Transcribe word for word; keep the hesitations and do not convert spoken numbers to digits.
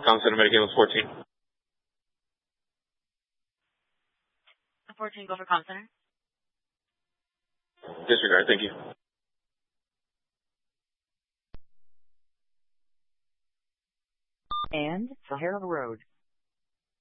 Comm Center, Medicaid was fourteen. fourteen, go for Comm Center. Disregard, thank you. And Sahara Road.